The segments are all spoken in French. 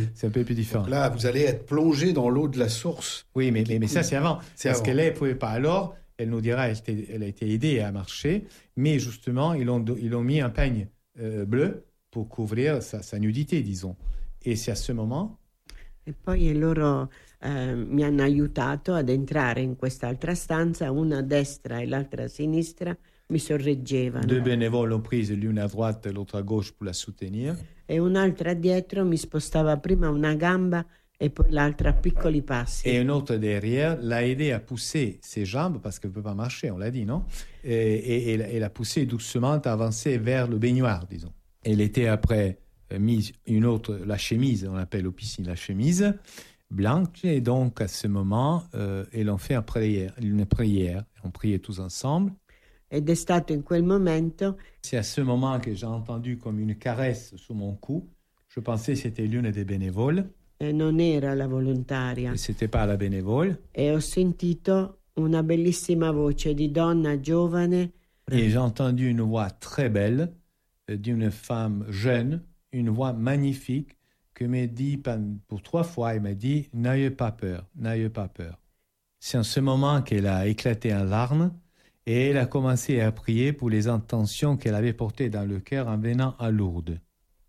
C'est un peu plus différent. Donc là, vous allez être plongé dans l'eau de la source. Oui, mais ça, c'est avant. C'est parce avant. qu'elle ne pouvait pas. Alors, elle nous dira, elle a été aidée à marcher, mais justement, ils ont mis un peigne bleu pour couvrir sa nudité, disons. Et c'est à ce moment... E poi loro mi hanno aiutato ad entrare in quest'altra stanza, una a destra e l'altra a sinistra mi sorreggevano. Deux bénévoles l'ont prise, l'une à droite, l'autre à gauche, pour la soutenir. E un'altra dietro mi spostava prima una gamba e poi l'altra a piccoli passi. Et une autre derrière l'a aidé à pousser ses jambes, parce qu'elle ne peut pas marcher, on l'a dit, non? Et l'a poussé doucement à avancer vers le baignoire, disons. Elle était après mise une autre, la chemise, on appelle aux piscines la chemise, blanche, et donc à ce moment, ils ont fait une prière. On priait tous ensemble. Ed è stato in quel momento C'est à ce moment que j'ai entendu comme une caresse sous mon cou. Je pensais que c'était l'une des bénévoles. e non era la volontaria. Et c'était pas la bénévole. E ho sentito una bellissima voce di donna giovane. Et j'ai entendu une voix très belle d'une femme jeune, une voix magnifique, qui m'a dit pour 3 fois, elle m'a dit « N'ayez pas peur, n'ayez pas peur ». C'est en ce moment qu'elle a éclaté en larmes et elle a commencé à prier pour les intentions qu'elle avait portées dans le cœur en venant à Lourdes.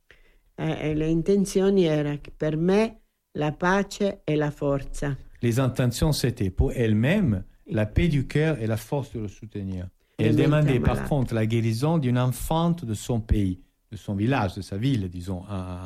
E le intenzioni era che per me la pace e la forza. Les intentions, c'était pour elle-même la paix du cœur et la force de le soutenir. Et elle demandait par contre la guérison d'une enfante de son pays, de son village, de sa ville, disons,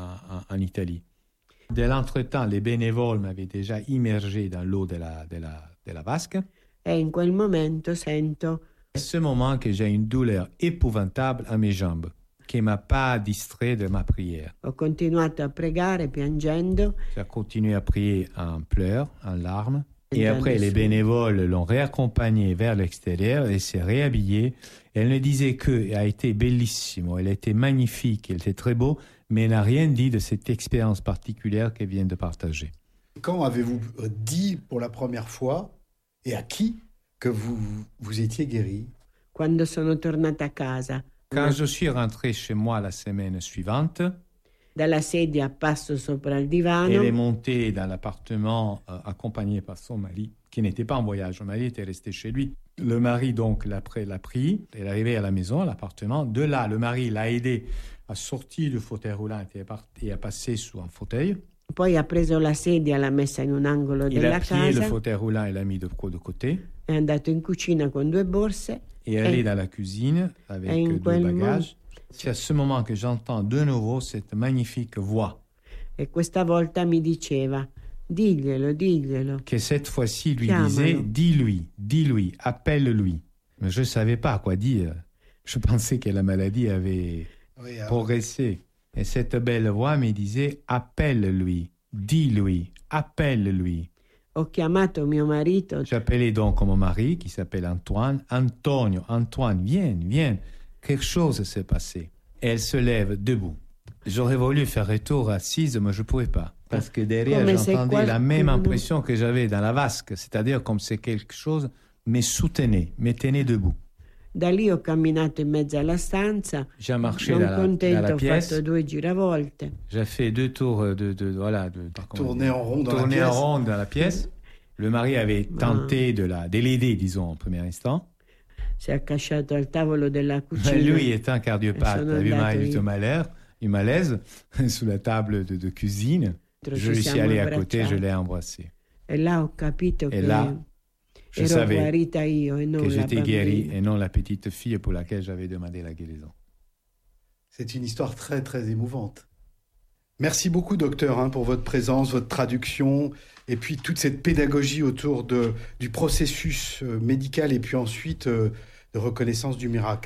en Italie. Dès l'entretemps, les bénévoles m'avaient déjà immergé dans l'eau de la vasque. E in quel momento sento C'est à ce moment que j'ai une douleur épouvantable à mes jambes, qui ne m'a pas distrait de ma prière. ho continuato a pregare piangendo. J'ai continué à prier en pleurs, en larmes. Et après, les bénévoles l'ont réaccompagnée vers l'extérieur et s'est réhabillée. Elle ne disait qu'elle a été bellissimo, elle était magnifique, elle était très beau, mais elle n'a rien dit de cette expérience particulière qu'elle vient de partager. Quand avez-vous dit pour la première fois et à qui que vous étiez guéri? Quando sono tornata a casa. Quand je suis rentré chez moi la semaine suivante, dalla sedia passo sopra il divano. Elle est montée dans l'appartement accompagnée par son mari, qui n'était pas en voyage. Son mari était resté chez lui. Le mari, donc, l'a pris. Elle est arrivée à la maison, à l'appartement. De là, le mari l'a aidé à sortir du fauteuil roulant et à passer sous un fauteuil. Poi ha preso la sedia, l'ha messa in un angolo della casa. Il a pris le fauteuil roulant et l'a mis de côté. È andato in cucina con 2 borse. Et elle est dans la cuisine avec 2 bagages. C'est à ce moment que j'entends de nouveau cette magnifique voix. E questa volta mi diceva, diglielo. Que cette fois-ci lui disait, dis-lui, appelle-lui. Mais je ne savais pas quoi dire. Je pensais que la maladie avait progressé. Et cette belle voix me disait, appelle-lui, dis-lui, appelle-lui. Ho chiamato mio marito. J'appelais donc mon mari, qui s'appelle Antoine. Antoine, viens. Quelque chose s'est passé. Et elle se lève debout. J'aurais voulu faire retour assise, mais je ne pouvais pas. Parce que derrière, j'entendais la même impression que j'avais dans la vasque. C'est-à-dire comme si quelque chose me soutenait, me tenait debout. Da lì ho camminato in mezzo alla stanza. J'ai marché dans la pièce. Ho fatto 2 giravolte. J'ai fait 2 tours tourner en rond dans la pièce. Le mari avait tenté de l'aider, disons, en premier instant. Si è accasciato al tavolo della cucina. Lui étant cardiopathe, a eu un malaise sous la table de cuisine. Je lui suis allé à côté, je l'ai embrassé. E là ho capito et là, je savais que j'étais guérie et non la petite fille pour laquelle j'avais demandé la guérison. C'est une histoire très, très émouvante. Merci beaucoup, docteur, pour votre présence, votre traduction, et puis toute cette pédagogie autour du processus médical et puis ensuite de reconnaissance du miracle.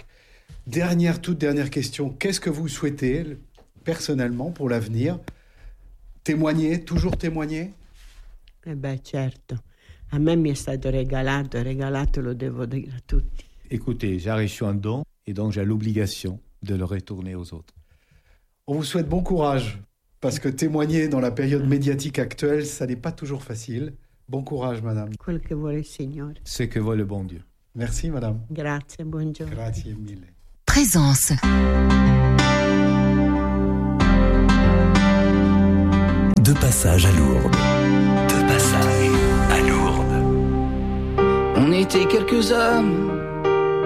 Toute dernière question. Qu'est-ce que vous souhaitez personnellement pour l'avenir? Toujours témoigner? Eh ben, certo. A me mi è stato regalato, lo devo dire a tutti. Écoutez, j'ai reçu un don et donc j'ai l'obligation de le retourner aux autres. On vous souhaite bon courage, parce que témoigner dans la période médiatique actuelle, ça n'est pas toujours facile. Bon courage, madame. Quel che vuole il Signore. Ce que veut le bon Dieu. Merci, madame. Grazie, buongiorno. Grazie mille. Présence. De passage à Lourdes. De passage à Lourdes. On était quelques hommes